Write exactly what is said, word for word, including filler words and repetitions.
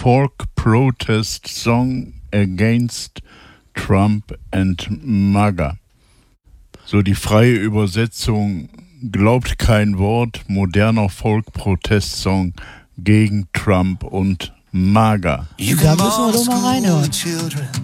folk protest song against Trump and MAGA. So die freie Übersetzung: Glaubt kein Wort, moderner Folk-Protest-Song gegen Trump und MAGA. Da müssen wir doch mal reinhören.